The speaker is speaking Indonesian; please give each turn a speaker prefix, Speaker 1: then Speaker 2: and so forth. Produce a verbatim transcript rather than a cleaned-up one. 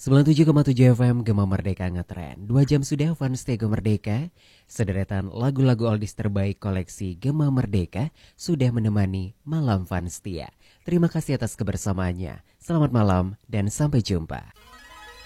Speaker 1: sembilan puluh tujuh koma tujuh F M Gema Merdeka ngetren. Dua jam sudah Fun Stay Gema Merdeka. Sederetan lagu-lagu oldies terbaik koleksi Gema Merdeka sudah menemani Malam Fun Setia. Terima kasih atas kebersamaannya. Selamat malam dan sampai jumpa.